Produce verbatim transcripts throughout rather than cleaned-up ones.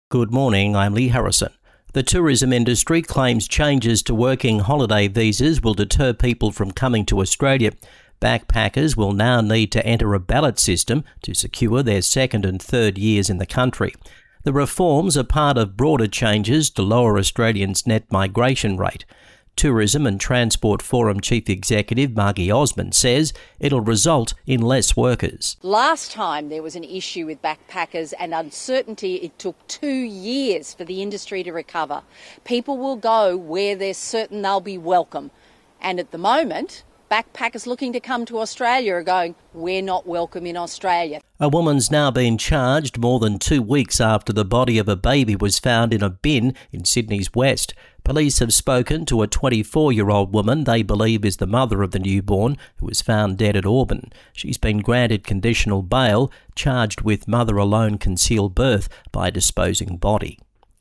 Good morning, I'm Lee Harrison. The tourism industry claims changes to working holiday visas will deter people from coming to Australia. Backpackers will now need to enter a ballot system to secure their second and third years in the country. The reforms are part of broader changes to lower Australians' net migration rate. Tourism and Transport Forum Chief Executive Margie Osmond says it'll result in less workers. Last time there was an issue with backpackers and uncertainty, it took two years for the industry to recover. People will go where they're certain they'll be welcome. And at the moment, backpackers looking to come to Australia are going, we're not welcome in Australia. A woman's now been charged more than two weeks after the body of a baby was found in a bin in Sydney's west. Police have spoken to a twenty-four-year-old woman they believe is the mother of the newborn who was found dead at Auburn. She's been granted conditional bail, charged with mother-alone concealed birth by disposing body.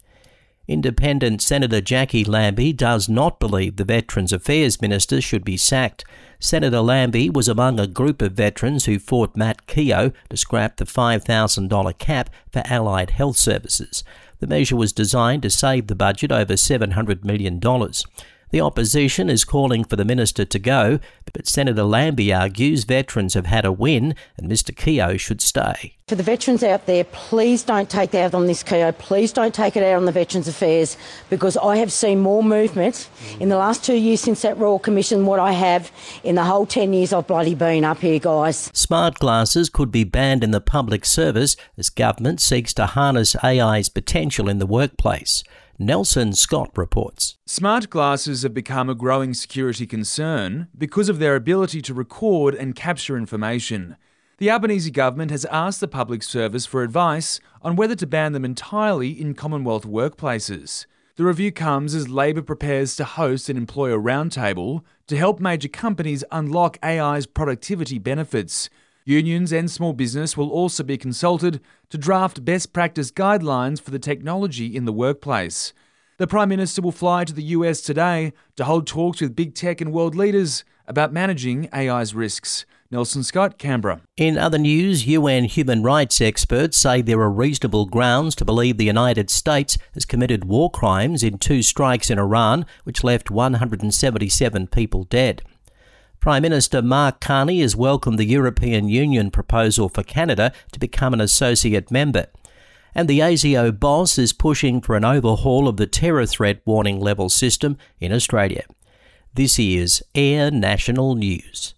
Independent Senator Jackie Lambie does not believe the Veterans Affairs Minister should be sacked. Senator Lambie was among a group of veterans who fought Matt Keogh to scrap the five thousand dollars cap for allied health services. The measure was designed to save the budget over seven hundred million dollars. The opposition is calling for the minister to go, but Senator Lambie argues veterans have had a win and Mr Keogh should stay. For the veterans out there, please don't take it out on this Keogh. Please don't take it out on the Veterans Affairs, because I have seen more movement in the last two years since that Royal Commission than what I have in the whole ten years I've bloody been up here, guys. Smart glasses could be banned in the public service as government seeks to harness A I's potential in the workplace. Nelson Scott reports. Smart glasses have become a growing security concern because of their ability to record and capture information. The Albanese government has asked the public service for advice on whether to ban them entirely in Commonwealth workplaces. The review comes as Labor prepares to host an employer roundtable to help major companies unlock A I's productivity benefits. Unions and small business will also be consulted to draft best practice guidelines for the technology in the workplace. The Prime Minister will fly to the U S today to hold talks with big tech and world leaders about managing A I's risks. Nelson Scott, Canberra. In other news, U N human rights experts say there are reasonable grounds to believe the United States has committed war crimes in two strikes in Iran, which left one hundred seventy-seven people dead. Prime Minister Mark Carney has welcomed the European Union proposal for Canada to become an associate member. And the A S I O boss is pushing for an overhaul of the terror threat warning level system in Australia. This is Air National News.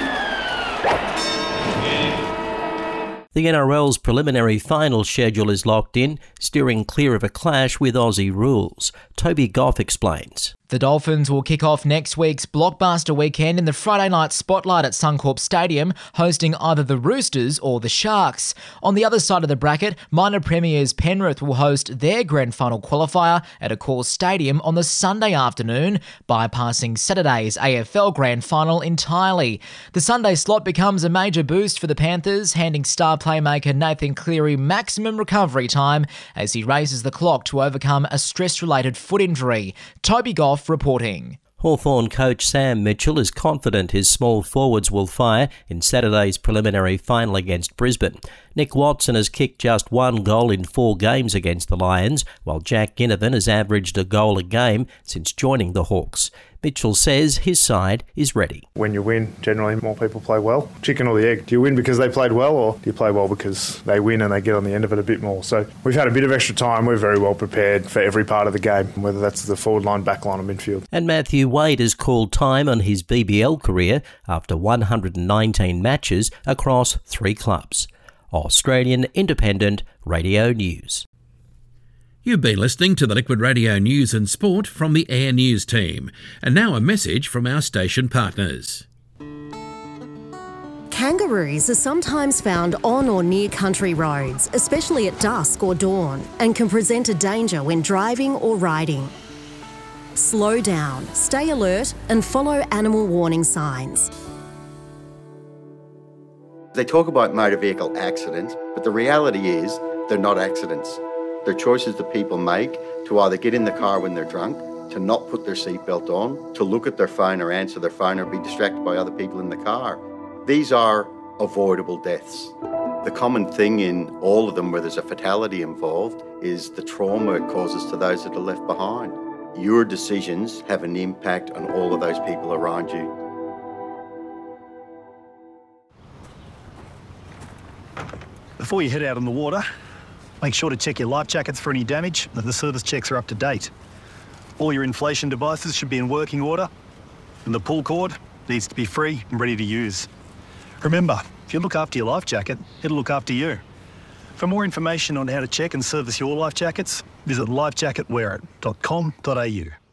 The N R L's preliminary final schedule is locked in, steering clear of a clash with Aussie rules. Toby Goff explains. The Dolphins will kick off next week's blockbuster weekend in the Friday night spotlight at Suncorp Stadium, hosting either the Roosters or the Sharks. On the other side of the bracket, minor premiers Penrith will host their grand final qualifier at Accor Stadium on the Sunday afternoon, bypassing Saturday's A F L grand final entirely. The Sunday slot becomes a major boost for the Panthers, handing star playmaker Nathan Cleary maximum recovery time as he races the clock to overcome a stress-related foot injury. Toby Goff reporting. Hawthorn coach Sam Mitchell is confident his small forwards will fire in Saturday's preliminary final against Brisbane. Nick Watson has kicked just one goal in four games against the Lions, while Jack Ginnivan has averaged a goal a game since joining the Hawks. Mitchell says his side is ready. When you win, generally more people play well. Chicken or the egg? Do you win because they played well, or do you play well because they win and they get on the end of it a bit more? So we've had a bit of extra time. We're very well prepared for every part of the game, whether that's the forward line, back line or midfield. And Matthew Wade has called time on his B B L career after one hundred nineteen matches across three clubs. Australian Independent Radio News. You've been listening to the Liquid Radio News and Sport from the Air News team. And now a message from our station partners. Kangaroos are sometimes found on or near country roads, especially at dusk or dawn, and can present a danger when driving or riding. Slow down, stay alert, and follow animal warning signs. They talk about motor vehicle accidents, but the reality is they're not accidents. They're choices that people make to either get in the car when they're drunk, to not put their seatbelt on, to look at their phone or answer their phone or be distracted by other people in the car. These are avoidable deaths. The common thing in all of them where there's a fatality involved is the trauma it causes to those that are left behind. Your decisions have an impact on all of those people around you. Before you head out on the water, make sure to check your life jackets for any damage and that the service checks are up to date. All your inflation devices should be in working order, and the pull cord needs to be free and ready to use. Remember, if you look after your life jacket, it'll look after you. For more information on how to check and service your life jackets, visit life jacket wear it dot com dot a u.